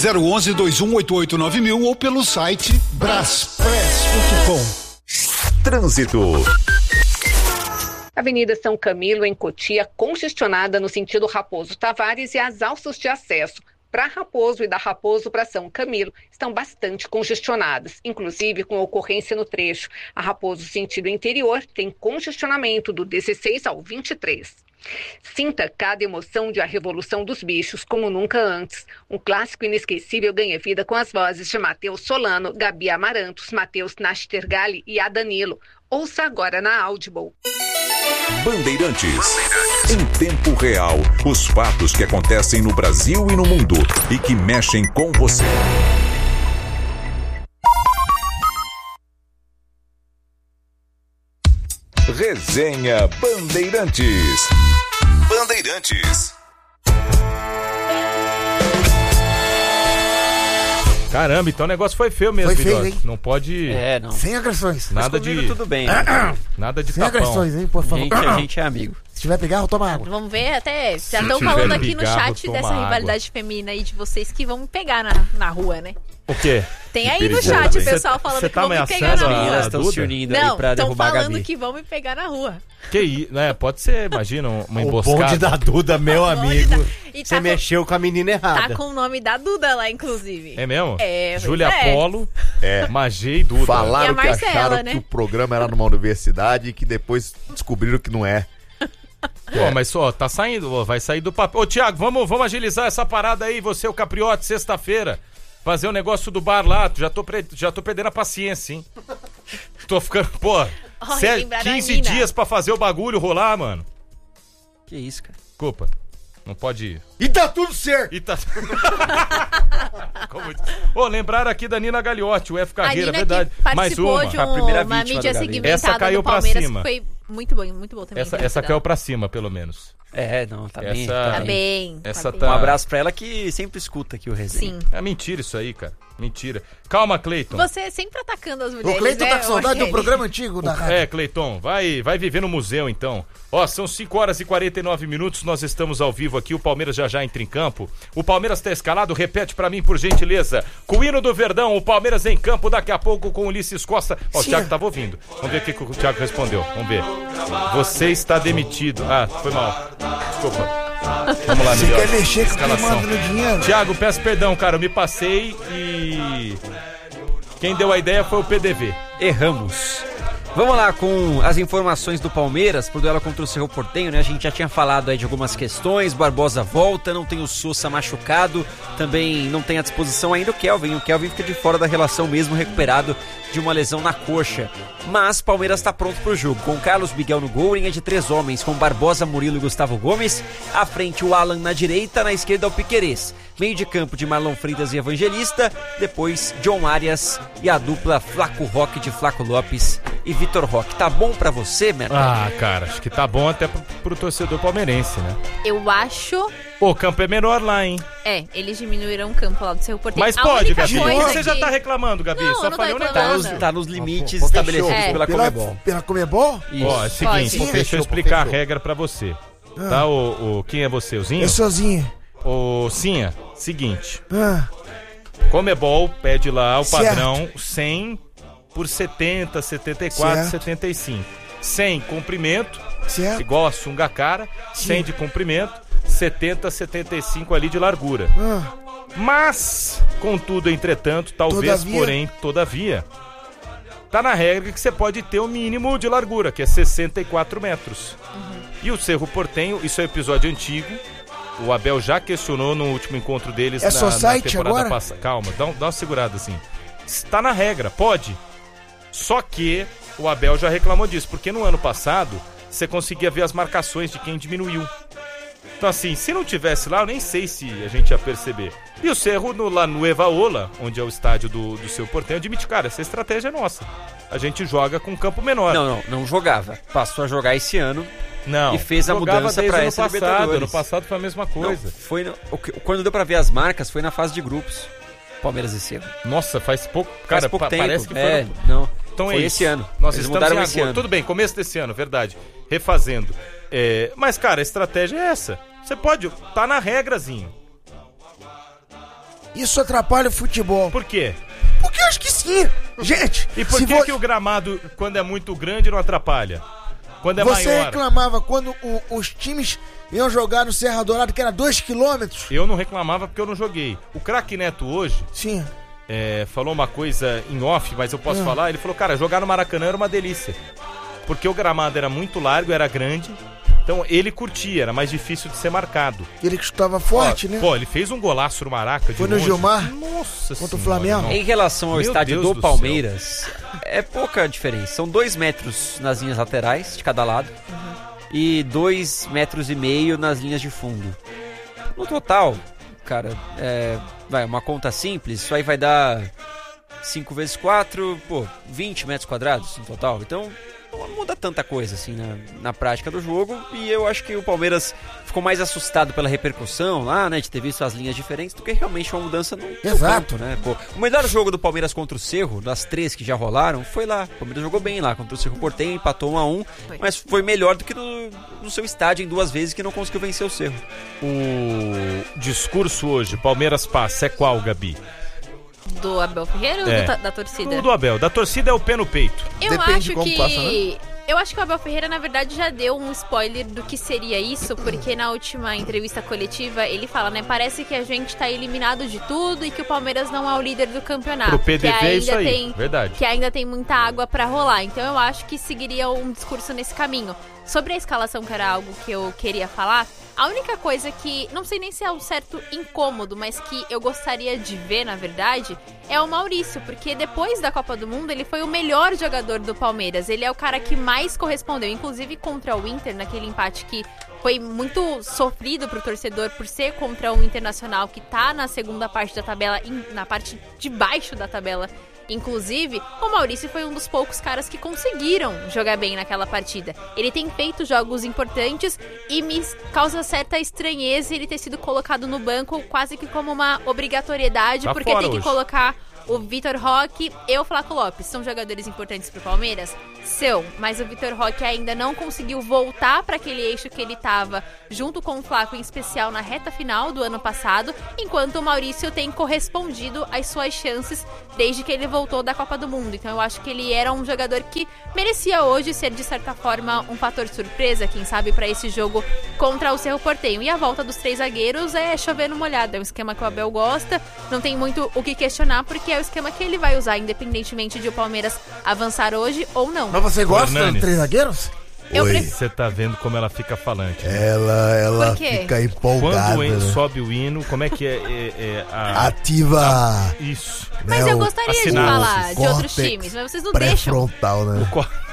011-2188-9000 ou pelo site braspress.com. Trânsito. Avenida São Camilo, em Cotia, congestionada no sentido Raposo Tavares e as alças de acesso para Raposo e da Raposo para São Camilo estão bastante congestionadas, inclusive com ocorrência no trecho. A Raposo sentido interior tem congestionamento do 16 ao 23. Sinta cada emoção de A Revolução dos Bichos como nunca antes. Um clássico inesquecível ganha vida com as vozes de Matheus Solano, Gabi Amarantos, Matheus Nastergali e Adanilo. Ouça agora na Audible. Bandeirantes. Em tempo real, os fatos que acontecem no Brasil e no mundo e que mexem com você. Resenha Bandeirantes. Bandeirantes. Caramba, então o negócio foi feio mesmo, Foi feio, hein? Não pode... não. Sem agressões. Nada Mas comigo de... tudo bem. Nada de Sem tapão. agressões, hein, por favor. A gente é amigo. Se tiver pegar, toma água. Vamos ver até. Já Se estão tiver falando aqui no pigarro, chat toma dessa água. rivalidade feminina aí de vocês que vão me pegar na rua, né? O quê? Tem aí perigoso, no chat o hein? pessoal falando Cê que tá vão me pegar ameaçando na a rua. Elas estão se Duda? unindo aí Não, pra estão derrubar a falando Gabi. que vão me pegar na rua. Que isso, né? Pode ser, imagina, uma O emboscada. bonde da Duda, meu O bonde amigo. E Você tá mexeu com a menina errada. Tá com o nome da Duda lá, inclusive. É mesmo? É, Júlia pois é. Polo, Magê e Duda. E Falaram a que Marcela, acharam né? que o programa era numa universidade e que depois descobriram que não é. Pô, mas só, tá saindo, ó, vai sair do papel. Ô, Thiago, vamos agilizar essa parada aí, você, o Capriote, sexta-feira. Fazer o negócio do bar lá, já tô perdendo a paciência, hein? Tô ficando, pô, lembrar da 15 Nina. dias pra fazer o bagulho rolar, mano. Que isso, cara. Desculpa, não pode ir. E tá tudo certo. E tá... Ô, lembraram aqui da Nina Gagliotti, o F A Carreira, Nina verdade. que Mais participou uma. de a primeira uma vítima mídia do Gabi. segmentada Essa caiu do pra Palmeiras, cima. que foi muito bom também. Essa caiu pra cima, pelo menos. Não, tá bem. Essa- Tá bem. Essa bem. tá- Um abraço pra ela que sempre escuta aqui o resenha. Sim. É mentira isso aí, cara. Mentira. Calma, Cleiton. Você sempre atacando as mulheres, O Cleiton né, tá com saudade do Rogério? programa antigo da rádio. É, Cleiton, vai viver no museu então. Ó, são 5 horas e 49 minutos, nós estamos ao vivo aqui, o Palmeiras já entra em campo. O Palmeiras tá escalado, repete pra mim por gentileza. Com o hino do Verdão, o Palmeiras em campo daqui a pouco com o Ulisses Costa. Ó, o Sim. Thiago tava ouvindo. Vamos ver o que o Thiago respondeu. Vamos ver. Você está demitido. Ah, foi mal. Desculpa. Vamos lá, Você melhor. quer mexer com quem Escalação. manda no dinheiro? Thiago, peço perdão, cara, eu me passei e... Quem deu a ideia foi o PDV. Erramos. Vamos lá com as informações do Palmeiras pro duelo contra o Cerro Porteño, né? A gente já tinha falado aí de algumas questões. Barbosa volta, não tem o Sousa machucado, também não tem à disposição ainda o Kelvin. O Kelvin fica de fora da relação mesmo, recuperado de uma lesão na coxa. Mas Palmeiras está pronto pro jogo, com Carlos Miguel no gol, linha de 3 homens, com Barbosa, Murilo e Gustavo Gomes. À frente o Alan na direita, na esquerda o Piquerez. Meio de campo de Marlon Freitas e Evangelista, depois John Arias e a dupla Flaco Roque de Flaco Lopes e Vitor Roque. Tá bom pra você, Merda? Ah, cara, acho que tá bom até pro torcedor palmeirense, né? Eu acho... Pô, o campo é menor lá, hein? Eles diminuíram o campo lá do Cerro Porteño. Mas A pode, única Gabi. coisa Você já que- tá reclamando, Gabi. Não, Só eu não tô falei um reclamando. negócio. Tá nos limites Pô, estabelecidos fechou. pela Pela, Comebol. pela Comebol? Isso. Ó, é o seguinte, Pode. deixa eu explicar a regra pra você. Tá, quem é você, o Zinho? Eu sozinho. Ô, Sinha, seguinte. Ah, Comebol pede lá o Certo. padrão 100 por 70, 74, Certo. 75. 100 comprimento, certo? igual a sunga cara, 100 de comprimento, 70, 75 ali de largura. Ah, Mas, contudo, entretanto, talvez, Todavia. porém, todavia, tá na regra que você pode ter o mínimo de largura, que é 64 metros. E o Cerro Porteño, isso é um episódio antigo, o Abel já questionou no último encontro deles É só site temporada agora? passada. Calma, dá uma segurada assim. Está na regra, pode. Só que o Abel já reclamou disso, porque no ano passado você conseguia ver as marcações de quem diminuiu. Então assim, se não tivesse lá, eu nem sei se a gente ia perceber. E o Cerro, lá no Evaola, onde é o estádio do Cerro Porteño, admite, cara, essa estratégia é nossa. A gente joga com campo menor. Não jogava. Passou a jogar esse ano. Não. E fez a Jogava mudança desde pra ano essa passado. Libertadores. Ano passado foi a mesma coisa. Quando deu pra ver as marcas, foi na fase de grupos. Palmeiras e Cerro. Nossa, faz pouco. Cara, Faz pouco tempo. parece que foi. É, não. Então foi é esse isso. ano. Nós Eles estamos mudaram em esse agosto. ano. Tudo bem, começo desse ano, verdade. Refazendo. Mas, cara, a estratégia é essa. Você pode. Tá na regrazinho. isso atrapalha o futebol. Por quê? Porque eu acho que sim. Gente, E por que o gramado, quando é muito grande, não atrapalha? Quando é você maior? reclamava quando os times iam jogar no Serra Dourada, que era 2 quilômetros? Eu não reclamava porque eu não joguei. O craque Neto hoje Sim. falou uma coisa em off, mas eu posso falar. Ele falou, cara, jogar no Maracanã era uma delícia. Porque o gramado era muito largo, era grande. Então ele curtia, era mais difícil de ser marcado. Ele que estava forte, né? Pô, ele fez um golaço no Maraca de Foi no longe. Gilmar? Nossa Contra o senhora, Flamengo? irmão. Em relação ao Meu estádio Deus do do Palmeiras, é pouca diferença. São 2 metros nas linhas laterais, de cada lado, e 2,5 metros nas linhas de fundo. No total, cara, uma conta simples, isso aí vai dar 5 vezes 4, 20 metros quadrados no total. Então, não muda tanta coisa assim na prática do jogo, e eu acho que o Palmeiras ficou mais assustado pela repercussão lá, né, de ter visto as linhas diferentes, do que realmente uma mudança no campo, né? O melhor jogo do Palmeiras contra o Cerro, das 3 que já rolaram, foi lá. O Palmeiras jogou bem lá contra o Cerro Porteño, empatou 1-1, mas foi melhor do que no seu estádio em 2 vezes que não conseguiu vencer o Cerro. O discurso hoje, Palmeiras passa, é qual, Gabi? Do Abel Ferreira ou da torcida? Do Abel. Da torcida é o pé no peito. Eu Depende acho de como que... passa, né? Eu acho que o Abel Ferreira, na verdade, já deu um spoiler do que seria isso, porque na última entrevista coletiva ele fala, né? Parece que a gente tá eliminado de tudo e que o Palmeiras não é o líder do campeonato. Pro PDV que é isso aí, tem, verdade. Que ainda tem muita água pra rolar. Então eu acho que seguiria um discurso nesse caminho. Sobre a escalação, que era algo que eu queria falar, a única coisa que, não sei nem se é um certo incômodo, mas que eu gostaria de ver, na verdade, é o Maurício, porque depois da Copa do Mundo ele foi o melhor jogador do Palmeiras, ele é o cara que mais correspondeu, inclusive contra o Inter, naquele empate que foi muito sofrido pro torcedor por ser contra o Internacional, que tá na segunda parte da tabela, na parte de baixo da tabela. Inclusive, o Maurício foi um dos poucos caras que conseguiram jogar bem naquela partida. Ele tem feito jogos importantes e me causa certa estranheza ele ter sido colocado no banco quase que como uma obrigatoriedade, porque tem que colocar o Vitor Roque e o Flaco Lopes. São jogadores importantes pro Palmeiras? São, mas o Vitor Roque ainda não conseguiu voltar para aquele eixo que ele estava junto com o Flaco, em especial na reta final do ano passado, enquanto o Maurício tem correspondido às suas chances desde que ele voltou da Copa do Mundo. Então eu acho que ele era um jogador que merecia hoje ser, de certa forma, um fator surpresa, quem sabe, para esse jogo contra o Cerro Porteño. E a volta dos 3 zagueiros é chover no molhado, é um esquema que o Abel gosta, não tem muito o que questionar, porque é o esquema que ele vai usar, independentemente de o Palmeiras avançar hoje ou não. Mas você gosta Hernanes. dos 3 zagueiros? Você tá vendo como ela fica falante. Né? Ela Por quê? fica empolgada. Quando né? sobe o hino, como é que é Ativa. Isso. Mas né, eu o gostaria de assinado, falar de outros córtex times, mas vocês não deixam. pré-frontal, né?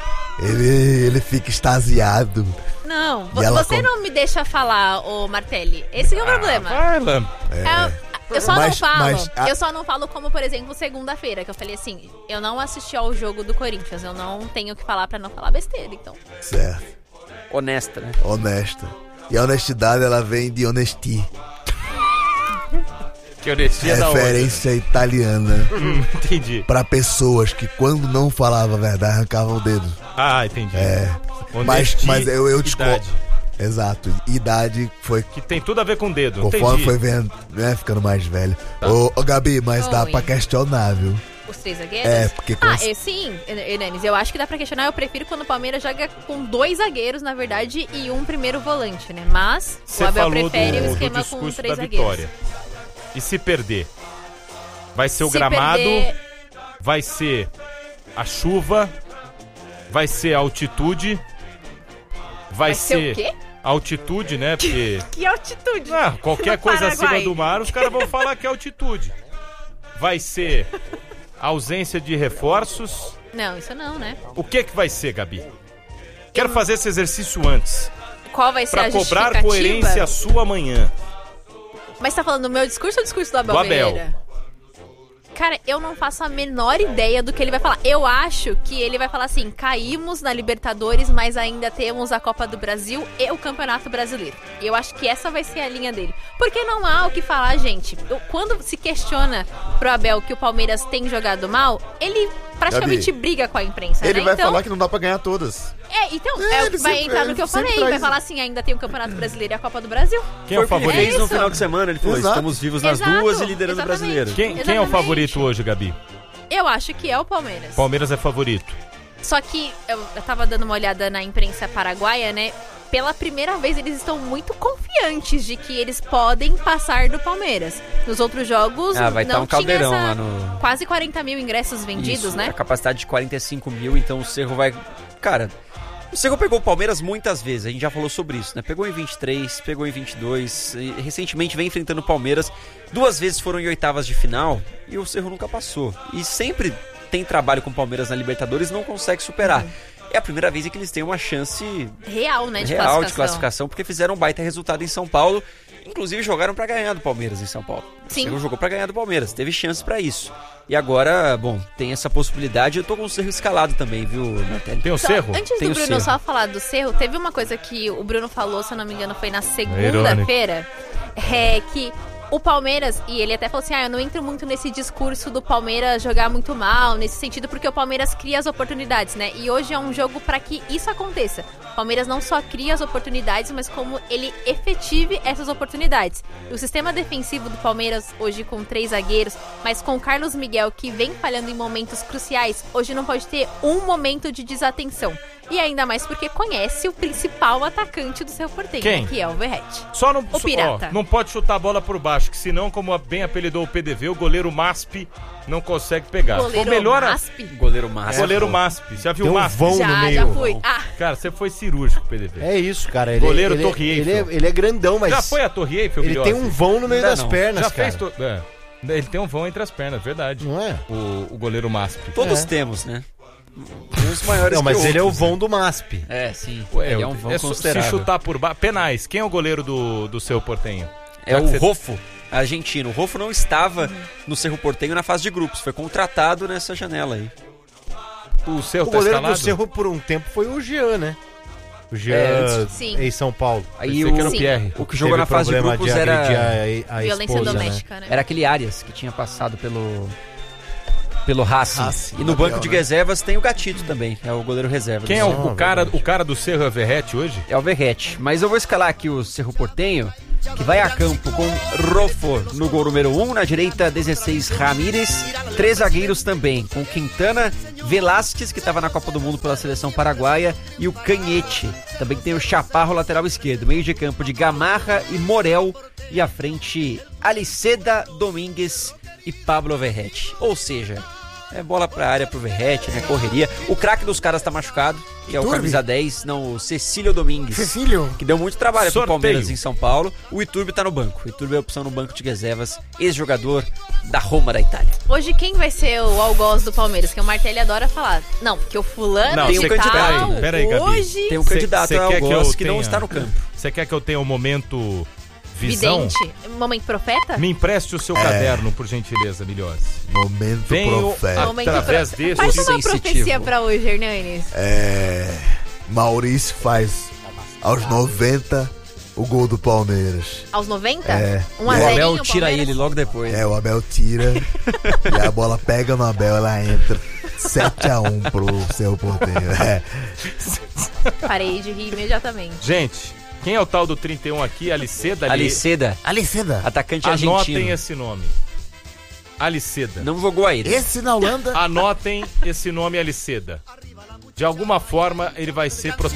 Ele fica extasiado. Não, E ela você não me deixa falar, ô Martelli. Esse que é o problema. Vai, Lam. Eu só Mas- não falo. mas a- Eu só não falo como, por exemplo, segunda-feira, que eu falei assim, eu não assisti ao jogo do Corinthians, eu não tenho o que falar pra não falar besteira, então. Certo. Honesta, né? Honesta. E a honestidade, ela vem de honesti. Que honestia da outra. Referência italiana. Entendi. Pra pessoas que, quando não falava a verdade, arrancavam o dedo. Ah, entendi. Mas eu discordo. Idade. Exato. Idade foi... Que tem tudo a ver com dedo. Conforme Entendi. foi vendo, né, ficando mais velho. Ô, Gabi, mas dá Oi. pra questionar, viu? Os 3 zagueiros? É, porque... Sim, Hernanes, eu acho que dá pra questionar. Eu prefiro quando o Palmeiras joga com 2 zagueiros, na verdade, e um primeiro volante, né? Mas Você o Abel falou prefere o do esquema com discurso 3 da zagueiros. vitória. E se perder? Vai ser o Se gramado, perder- vai ser a chuva, vai ser a altitude, vai ser o quê? altitude, né? Porque Que altitude! qualquer No coisa Paraguai. acima do mar, os caras vão falar que é altitude. Vai ser ausência de reforços. Não, isso não, né? O que vai ser, Gabi? Quero fazer esse exercício antes, Qual vai ser pra a cobrar justificativa? coerência sua amanhã. Mas tá falando do meu discurso ou do discurso do Abel Do Abel. Ferreira? Cara, eu não faço a menor ideia do que ele vai falar. Eu acho que ele vai falar assim, caímos na Libertadores, mas ainda temos a Copa do Brasil e o Campeonato Brasileiro. E eu acho que essa vai ser a linha dele. Porque não há o que falar, gente. Quando se questiona pro Abel que o Palmeiras tem jogado mal, ele praticamente briga com a imprensa, Ele né? vai Então, falar que não dá pra ganhar todas. ele vai entrar no que eu falei, sempre vai traz falar assim, ainda tem o Campeonato Brasileiro e a Copa do Brasil. Quem é o Foi o que ele favorito? fez no Isso. final de semana, ele falou, Exato. estamos vivos nas Exato, duas e liderando o exatamente. brasileiro. Quem é o Exatamente. favorito hoje, Gabi? Eu acho que é o Palmeiras. Palmeiras é favorito. Só que eu tava dando uma olhada na imprensa paraguaia, né? Pela primeira vez eles estão muito confiantes de que eles podem passar do Palmeiras. Nos outros jogos Vai estar não um caldeirão tinha lá no... quase 40 mil ingressos vendidos, Isso, né? A capacidade de 45 mil, então o Cerro vai... Cara, o Cerro pegou o Palmeiras muitas vezes, a gente já falou sobre isso, né? Pegou em 23, pegou em 22, e recentemente vem enfrentando o Palmeiras. 2 vezes foram em oitavas de final e o Cerro nunca passou. E sempre tem trabalho com o Palmeiras na Libertadores e não consegue superar. É a primeira vez em que eles têm uma chance Real, né? De real de classificação. classificação, porque fizeram um baita resultado em São Paulo. Inclusive jogaram pra ganhar do Palmeiras em São Paulo. Sim. O Cerro jogou pra ganhar do Palmeiras, teve chance pra isso. E agora, bom, tem essa possibilidade. Eu tô com o Cerro escalado também, viu, Martelli? Tem o Só, Cerro? antes Tem do o Bruno Cerro. só falar do Cerro, teve uma coisa que o Bruno falou, se eu não me engano, foi na irônico. segunda-feira, que o Palmeiras, e ele até falou assim, eu não entro muito nesse discurso do Palmeiras jogar muito mal, nesse sentido, porque o Palmeiras cria as oportunidades, né? E hoje é um jogo pra que isso aconteça. O Palmeiras não só cria as oportunidades, mas como ele efetive essas oportunidades. E o sistema defensivo do Palmeiras, hoje com 3 zagueiros, mas com o Carlos Miguel, que vem falhando em momentos cruciais, hoje não pode ter um momento de desatenção. E ainda mais porque conhece o principal atacante do seu porteiro, Quem? que é o Verratti. Só não, O Pirata. não pode chutar a bola por baixo, que senão, como bem apelidou o PDV, o goleiro Masp não consegue pegar. Goleiro Ou melhor, Masp? Goleiro Massa. goleiro Masp. Já viu Tem o um Masp? vão no Já meio. fui. Ah, Cara, você foi cirúrgico, PDV. É isso, cara. Goleiro Torre Eiffel. ele é grandão, mas Já foi a Torre Eiffel, ele tem um vão no meio Ainda das não. pernas, Já cara. fez... Ele tem um vão entre as pernas, verdade. Não é? O goleiro Masp. Todos É. temos, né? Uns maiores Não, mas que ele é o outros, vão do MASP. né? É, sim. Ué, Ele é um vão se considerável. chutar por baixo... Penais, quem é o goleiro do seu Portenho? É Já que o você- Rofo, argentino. O Rofo não estava no Cerro Porteño na fase de grupos, foi contratado nessa janela aí. O seu O tá goleiro escalado? do Cerro por um tempo foi o Jean, né? O Jean sim. em São Paulo. Aí Pensei que era o Sim. Pierre. o que jogou Teve na fase de problema grupos de era, agredir a violência esposa, doméstica, né? era aquele Arias que tinha passado pelo Racing. Racing, E no Gabriel, banco de né? reservas tem o Gatito também, é o goleiro reserva. Quem do é Cerro. o cara do Cerro é Verratti hoje? É o Verratti. Mas eu vou escalar aqui o Cerro Porteño, que vai a campo com Rofo no gol número 1, na direita 16 Ramírez, 3 zagueiros também, com Quintana, Velásquez, que estava na Copa do Mundo pela seleção paraguaia, e o Canhete. Também tem o Chaparro, lateral esquerdo, meio de campo de Gamarra e Morel, e à frente Aliceda, Domingues e Pablo Verratti. Ou seja, é bola pra área pro Verratti, né? Correria. O craque dos caras tá machucado, que é o Iturbe? camisa 10, não, o Cecílio Domingues. Cecílio? Que deu muito trabalho pro Sorteio. Palmeiras em São Paulo. O Iturbe tá no banco. O Iturbe é a opção no banco de reservas, ex-jogador da Roma da Itália. Hoje quem vai ser o algoz do Palmeiras? Que o Martelli adora falar. Não, porque o fulano Não, tem um de candidato. tal, Peraí, Gabi. hoje Tem um candidato Cê ao quer que eu algoz que não tenha- está no campo. Você quer que eu tenha um momento visão? vidente. Momento profeta? Me empreste o seu caderno, por gentileza, Milhões. Momento Venho profeta. Momento através profeta. desse Faz uma sensitivo. profecia pra hoje, Hernanes. Maurício faz aos 90 o gol do Palmeiras. Aos 90? É. 1 a O 0 Abel tira ele logo depois. O Abel tira e a bola pega no Abel, ela entra 7-1 pro Cerro Porteño. Parei de rir imediatamente. Gente, quem é o tal do 31 aqui? Aliceda? Aliceda, Aliceda. atacante Anotem argentino. esse nome. Aliceda. Não jogou aí. Esse na Holanda. Anotem esse nome, Aliceda. De alguma forma, ele vai ser protagonista.